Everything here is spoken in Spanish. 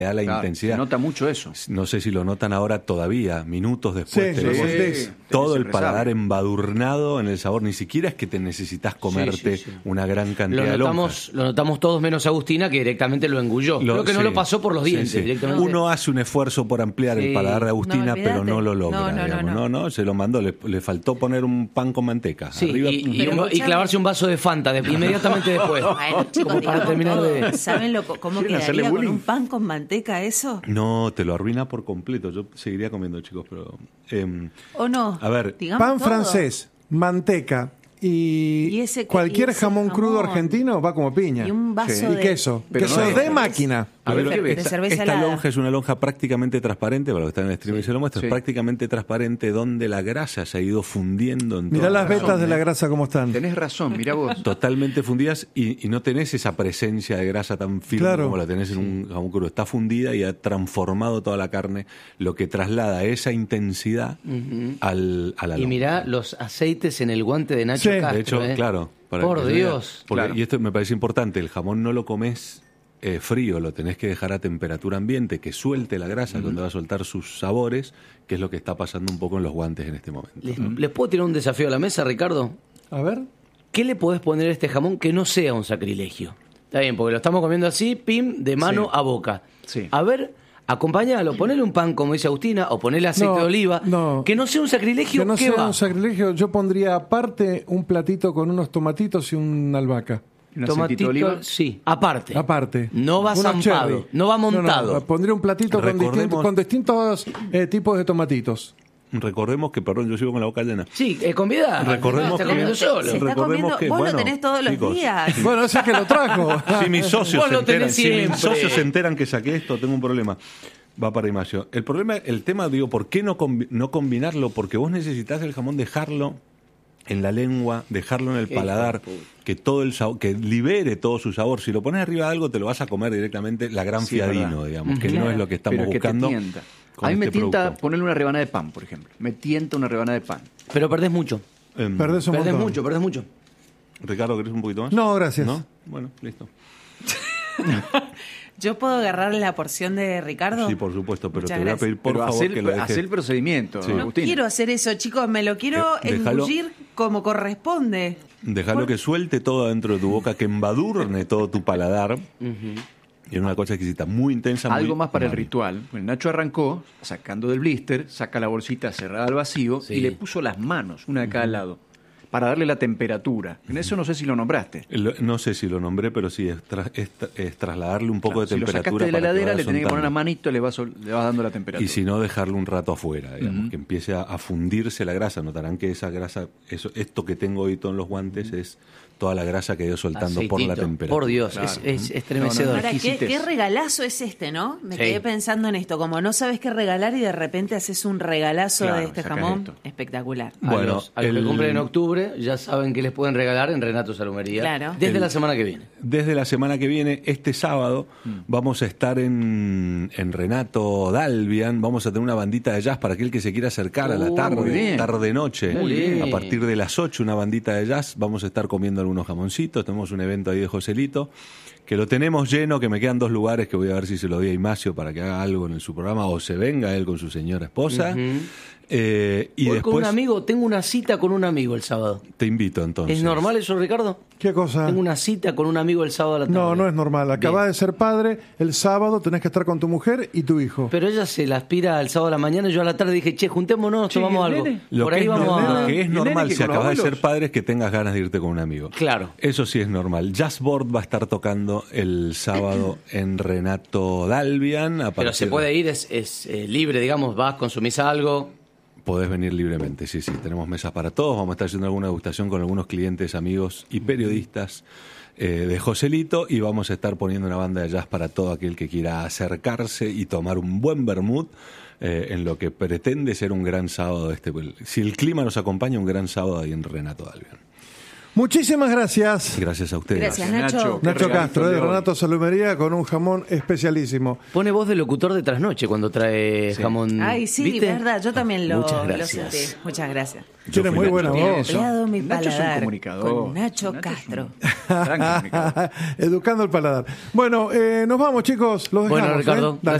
da la intensidad. Se nota mucho eso. No sé si lo notan ahora todavía, minutos después. Sí, tenés todo el se paladar resabe. embadurnado en el sabor. Ni siquiera es que te necesitas comerte una gran cantidad de lonjas. Lo notamos todos menos Agustina, que directamente lo engulló. Creo que no lo pasó por los dientes directamente. Uno hace un esfuerzo por ampliar el paladar de Agustina, No, pero no lo logra. No. No, se lo mandó. Le faltó poner un pan con manteca. Sí, Arriba, y clavarse un vaso de Fanta inmediatamente después. Bueno, chicos, Como para terminar de... ¿Saben cómo ¿Quieren hacerle quedaría con bullying? un pan con manteca eso? No, te lo arruina por completo. Yo seguiría comiendo, chicos, pero... ¿O no? A ver, Digamos Pan todo. francés, manteca y ese- cualquier y ese jamón crudo jamón. argentino va como piña. Y un vaso Y de... queso. Pero Queso no es- de máquina. A ver, Pero ¿qué ves? de cerveza esta helada. lonja es una lonja prácticamente transparente, para los que están en el stream y se lo muestra, Sí. es prácticamente transparente donde la grasa se ha ido fundiendo en Mirá toda las la vetas de la grasa cómo están. Tenés razón, mirá vos. totalmente fundidas y no tenés esa presencia de grasa tan firme Claro. como la tenés en un jamón crudo. Está fundida y ha transformado toda la carne, lo que traslada esa intensidad a la Y lonja. mirá los aceites en el guante de Nacho Sí. Castro. De hecho, claro. para Por que se vea. Dios. Porque- Claro. Y esto me parece importante, el jamón no lo comes frío, lo tenés que dejar a temperatura ambiente, que suelte la grasa, donde va a soltar sus sabores, que es lo que está pasando un poco en los guantes en este momento. ¿Les puedo tirar un desafío a la mesa, Ricardo? A ver. ¿Qué le podés poner a este jamón que no sea un sacrilegio? Está bien, porque lo estamos comiendo así, pim, de mano Sí. a boca. Sí. A ver, acompáñalo, ponele un pan, como dice Agustina, o ponele aceite No, de oliva. no. Que no sea un sacrilegio, Que no ¿qué sea va? un sacrilegio, yo pondría aparte un platito con unos tomatitos y una albahaca. ¿Un aceitito de oliva? sí, aparte. Aparte. No va Unos zampado, cherry. no va montado. pondría un platito Recordemos- con distintos tipos de tomatitos. Recordemos que, perdón, yo sigo con la boca llena. Sí, con vida. Recordemos está que- comiendo solo. Se está Recordemos comiendo... que, Vos bueno, lo tenés todos los chicos, días. Bueno, ese es que lo trajo. Si mis socios Vos se lo enteran, tenés si mis siempre. socios se enteran que saqué esto, tengo un problema. Va para Ignacio. El tema, digo, ¿por qué no combinarlo? Porque vos necesitas el jamón dejarlo en la lengua, dejarlo en el paladar, que todo el sabor, que libere todo su sabor. Si lo pones arriba de algo, te lo vas a comer directamente la gran Sí, es fiadino, verdad. digamos, que no es lo que estamos Pero que te buscando. tienta. con A mí me este tienta producto. ponerle una rebanada de pan, por ejemplo. Me tienta una rebanada de pan. Pero perdés mucho. Perdés un Perdés montón. mucho. Ricardo, ¿querés un poquito más? No, gracias. ¿No? Bueno, listo. ¿Yo puedo agarrar la porción de Ricardo? Sí, por supuesto, pero Muchas te voy a gracias. pedir, por Pero favor, hacer, que lo dejes. hacer el procedimiento, Sí. No Agustín. quiero hacer eso, chicos. Me lo quiero Déjalo. engullir como corresponde. Déjalo que suelte todo dentro de tu boca, que embadurne todo tu paladar. Y es una cosa exquisita, muy intensa. Algo muy más para el amable. ritual. Bueno, Nacho arrancó sacando del blister, saca la bolsita cerrada al vacío Sí. y le puso las manos, una de cada lado, para darle la temperatura. En eso no sé si lo nombraste. No sé si lo nombré, pero sí, es trasladarle un poco Claro, de si lo temperatura. sacaste de la para que heladera, vaya le tenés que poner soltando. una manito y le vas dando la temperatura. Y si no, dejarlo un rato afuera, digamos, que empiece a fundirse la grasa. Notarán que esa grasa, esto que tengo ahorita en los guantes es toda la grasa que he ido soltando por la Aceitito. temperatura. Por Dios, Claro. es estremecedor. Ahora, ¿qué exquisitez. regalazo es este, no? Me Sí. quedé pensando en esto. Como no sabes qué regalar y de repente haces un regalazo Claro, de este sacás jamón. esto. Espectacular. Bueno, a los que cumplen en octubre ya saben que les pueden regalar en Renato Salumería. Claro. Desde la semana que viene. Desde la semana que viene, este sábado, vamos a estar en Renato Dalbian. Vamos a tener una bandita de jazz para aquel que se quiera acercar a la muy bien. tarde-noche. Muy bien. A partir de las 8, una bandita de jazz. Vamos a estar comiendo algunos jamoncitos. Tenemos un evento ahí de Joselito, que lo tenemos lleno, que me quedan 2 lugares que voy a ver si se lo doy a Ignacio para que haga algo en su programa o se venga él con su señora esposa. Y Voy después con un amigo, tengo una cita con un amigo el sábado. te invito entonces. ¿Es normal eso, Ricardo? ¿Qué cosa? Tengo una cita con un amigo el sábado a la tarde. No, no es normal. Acabás Bien. de ser padre, el sábado tenés que estar con tu mujer y tu hijo. Pero ella se la aspira al sábado a la mañana y yo a la tarde dije, che, juntémonos, Che, tomamos el algo. nene. Lo Por que ahí es vamos normal, a... lo que es ¿Y el nene normal que si con los acabas de ser abuelos? padre es que tengas ganas de irte con un amigo. Claro. Eso sí es normal. Jazzboard va a estar tocando el sábado en Renato Dalbian. Pero se puede ir, es libre, digamos, vas, consumís algo. Podés venir libremente, sí, sí. Tenemos mesas para todos. Vamos a estar haciendo alguna degustación con algunos clientes, amigos y periodistas de Joselito. Y vamos a estar poniendo una banda de jazz para todo aquel que quiera acercarse y tomar un buen vermut en lo que pretende ser un gran sábado. Si el clima nos acompaña, un gran sábado ahí en Renato Dalbian. Muchísimas gracias. Gracias a ustedes. Gracias, Nacho. Qué Nacho regalito Castro, de de hoy. Renato Salumería, con un jamón especialísimo. Pone voz de locutor de trasnoche cuando trae jamón. Ay, sí, ¿viste? verdad. Yo también lo Muchas lo gracias. sentí. Muchas gracias. Tiene muy buena Tiene voz. eso. Empleado mi Nacho es un paladar. comunicador. Con Nacho Nacho es un Castro. gran comunicador. Educando el paladar. Bueno, nos vamos, chicos. Los dejamos. Bueno, Ricardo, Dale.